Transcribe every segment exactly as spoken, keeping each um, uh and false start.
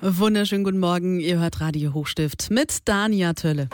Wunderschönen guten Morgen, ihr hört Radio Hochstift mit Dania Tölle.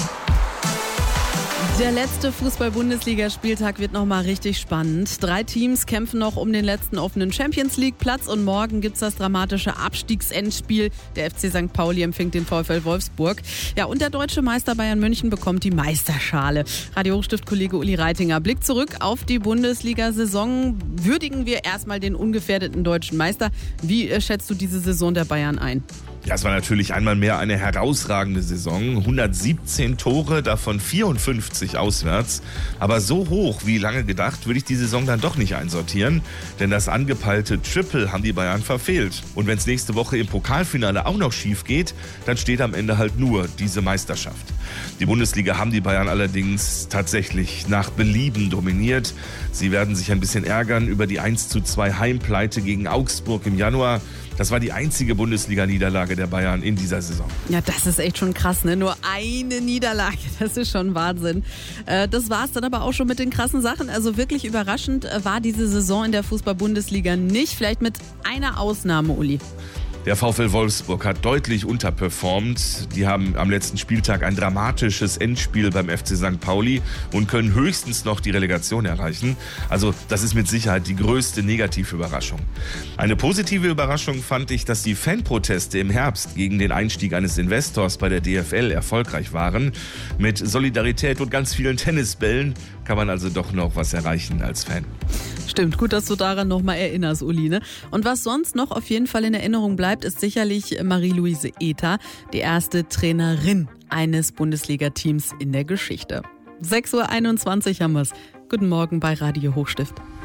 Der letzte Fußball-Bundesliga-Spieltag wird nochmal richtig spannend. Drei Teams kämpfen noch um den letzten offenen Champions-League-Platz und morgen gibt's das dramatische Abstiegsendspiel. Der F C Sankt Pauli empfängt den VfL Wolfsburg. Ja, und der deutsche Meister Bayern München bekommt die Meisterschale. Radio Hochstift-Kollege Uli Reitinger blickt zurück auf die Bundesliga-Saison. Würdigen wir erstmal den ungefährdeten deutschen Meister. Wie äh, schätzt du diese Saison der Bayern ein? Ja, es war natürlich einmal mehr eine herausragende Saison. hundertsiebzehn Tore, davon vierundfünfzig auswärts. Aber so hoch wie lange gedacht, würde ich die Saison dann doch nicht einsortieren. Denn das angepeilte Triple haben die Bayern verfehlt. Und wenn es nächste Woche im Pokalfinale auch noch schief geht, dann steht am Ende halt nur diese Meisterschaft. Die Bundesliga haben die Bayern allerdings tatsächlich nach Belieben dominiert. Sie werden sich ein bisschen ärgern über die eins zu zwei Heimpleite gegen Augsburg im Januar. Das war die einzige Bundesliga-Niederlage der Bayern in dieser Saison. Ja, das ist echt schon krass, ne? Nur eine Niederlage, das ist schon Wahnsinn. Äh, das war es dann aber auch schon mit den krassen Sachen. Also wirklich überraschend war diese Saison in der Fußball-Bundesliga nicht. Vielleicht mit einer Ausnahme, Uli. Der VfL Wolfsburg hat deutlich unterperformt. Die haben am letzten Spieltag ein dramatisches Endspiel beim F C Sankt Pauli und können höchstens noch die Relegation erreichen. Also das ist mit Sicherheit die größte Negativüberraschung. Eine positive Überraschung fand ich, dass die Fanproteste im Herbst gegen den Einstieg eines Investors bei der D F L erfolgreich waren. Mit Solidarität und ganz vielen Tennisbällen kann man also doch noch was erreichen als Fan. Stimmt, gut, dass du daran nochmal erinnerst, Uli. Ne? Und was sonst noch auf jeden Fall in Erinnerung bleibt, ist sicherlich Marie-Louise Ether, die erste Trainerin eines Bundesliga-Teams in der Geschichte. sechs Uhr einundzwanzig haben wir's. Guten Morgen bei Radio Hochstift.